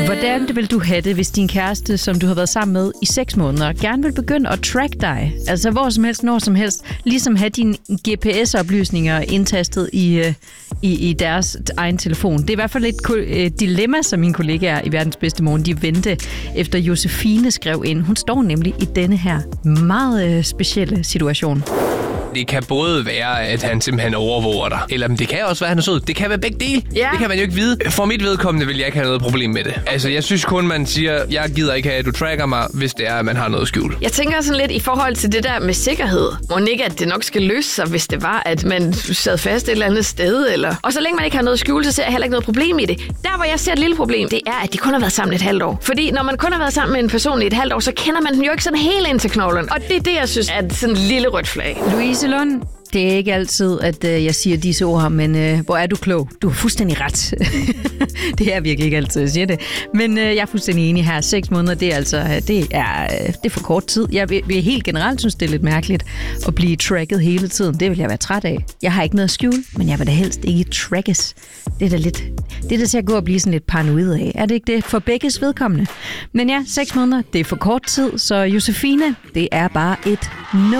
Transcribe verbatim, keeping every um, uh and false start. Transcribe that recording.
Hvordan vil du have det, hvis din kæreste, som du har været sammen med i seks måneder, gerne vil begynde at track dig? Altså hvor som helst, når som helst. Ligesom have dine G P S-oplysninger indtastet i, i, i deres egen telefon. Det er i hvert fald et dilemma, som mine kollegaer i Verdens Bedste Morgen, de vendte efter Josefine skrev ind. Hun står nemlig i denne her meget specielle situation. Det kan både være, at han simpelthen overvåger dig, eller det kan også være, at han er sød. Det kan være begge dele. Ja. Det kan man jo ikke vide. For mit vedkommende vil jeg ikke have noget problem med det. Altså, jeg synes kun, man siger, jeg gider ikke have, at du tracker mig, hvis det er, at man har noget skjult. Jeg tænker sådan lidt i forhold til det der med sikkerhed. Må ikke, at det nok skal løse sig, hvis det var, at man sad fast et eller andet sted. Eller... Og så længe man ikke har noget skjult, så ser jeg heller ikke noget problem i det. Der, hvor jeg ser et lille problem, det er, at de kun har været sammen et halvt år. Fordi når man kun har været sammen med en person i et halvt år, så kender man den jo ikke sådan helt ind til knoglen. Og det er det, jeg synes er sådan en lille rødt flag. Louise Lund, det er ikke altid, at øh, jeg siger disse ord, men øh, hvor er du klog? Du har fuldstændig ret. Det er virkelig ikke altid, jeg siger det. Men øh, jeg er fuldstændig enig her. Seks måneder, det er altså det er, øh, det er for kort tid. Jeg vil, vil helt generelt synes, det er lidt mærkeligt at blive tracket hele tiden. Det vil jeg være træt af. Jeg har ikke noget at skjule, men jeg vil da helst ikke trackes. Det er da lidt, det er da til at gå og blive sådan lidt paranoid af. Er det ikke det? For begges vedkommende. Men ja, seks måneder, det er for kort tid, så Josefine, det er bare et no.